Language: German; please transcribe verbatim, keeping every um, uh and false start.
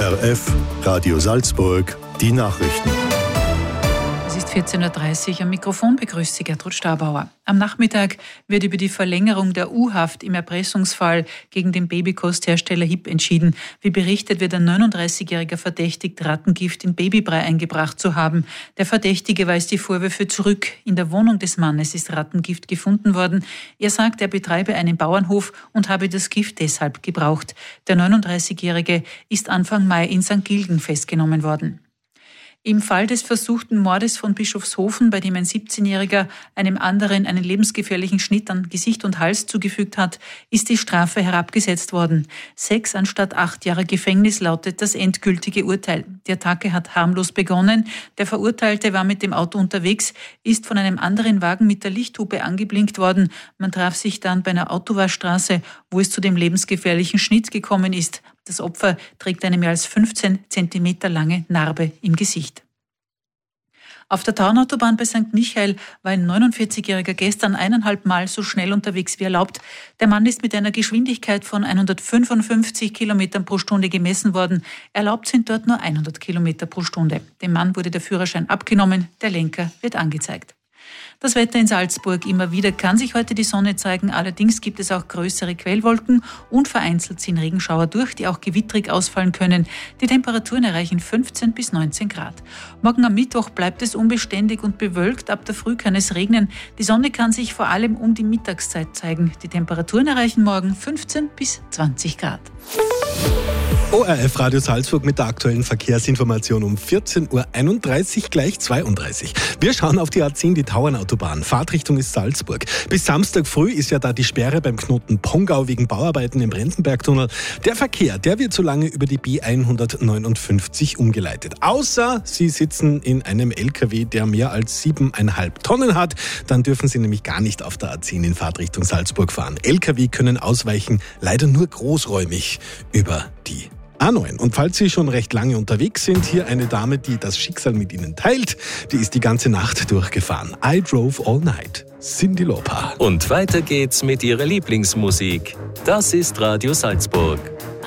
O R F, Radio Salzburg, die Nachrichten. Es ist vierzehn Uhr dreißig, am Mikrofon begrüßt Sie Gertrud Stabauer. Am Nachmittag wird über die Verlängerung der U-Haft im Erpressungsfall gegen den Babykosthersteller Hipp entschieden. Wie berichtet, wird ein neununddreißigjähriger verdächtigt, Rattengift in Babybrei eingebracht zu haben. Der Verdächtige weist die Vorwürfe zurück. In der Wohnung des Mannes ist Rattengift gefunden worden. Er sagt, er betreibe einen Bauernhof und habe das Gift deshalb gebraucht. Der neununddreißigjährige ist Anfang Mai in Sankt Gilgen festgenommen worden. Im Fall des versuchten Mordes von Bischofshofen, bei dem ein siebzehnjähriger einem anderen einen lebensgefährlichen Schnitt an Gesicht und Hals zugefügt hat, ist die Strafe herabgesetzt worden. Sechs anstatt acht Jahre Gefängnis lautet das endgültige Urteil. Die Attacke hat harmlos begonnen. Der Verurteilte war mit dem Auto unterwegs, ist von einem anderen Wagen mit der Lichthupe angeblinkt worden. Man traf sich dann bei einer Autowaschstraße, wo es zu dem lebensgefährlichen Schnitt gekommen ist. Das Opfer trägt eine mehr als fünfzehn Zentimeter lange Narbe im Gesicht. Auf der Tauernautobahn bei Sankt Michael war ein neunundvierzigjähriger gestern eineinhalb Mal so schnell unterwegs wie erlaubt. Der Mann ist mit einer Geschwindigkeit von hundertfünfundfünfzig Kilometern pro Stunde gemessen worden. Erlaubt sind dort nur hundert Kilometer pro Stunde. Dem Mann wurde der Führerschein abgenommen, der Lenker wird angezeigt. Das Wetter in Salzburg: immer wieder kann sich heute die Sonne zeigen, allerdings gibt es auch größere Quellwolken und vereinzelt ziehen Regenschauer durch, die auch gewittrig ausfallen können. Die Temperaturen erreichen fünfzehn bis neunzehn Grad. Morgen am Mittwoch bleibt es unbeständig und bewölkt, ab der Früh kann es regnen. Die Sonne kann sich vor allem um die Mittagszeit zeigen. Die Temperaturen erreichen morgen fünfzehn bis zwanzig Grad. O R F Radio Salzburg mit der aktuellen Verkehrsinformation um vierzehn Uhr einunddreißig, gleich zweiunddreißig. Wir schauen auf die A zehn, die Tauernautobahn. Fahrtrichtung ist Salzburg. Bis Samstag früh ist ja da die Sperre beim Knoten Pongau wegen Bauarbeiten im Brenzenbergtunnel. Der Verkehr, der wird so lange über die B hundertneunundfünfzig umgeleitet. Außer Sie sitzen in einem L K W, der mehr als siebeneinhalb Tonnen hat. Dann dürfen Sie nämlich gar nicht auf der A zehn in Fahrtrichtung Salzburg fahren. L K W können ausweichen, leider nur großräumig über die A neun. Und falls Sie schon recht lange unterwegs sind, hier eine Dame, die das Schicksal mit Ihnen teilt, die ist die ganze Nacht durchgefahren. I drove all night. Cyndi Lauper. Und weiter geht's mit Ihrer Lieblingsmusik. Das ist Radio Salzburg.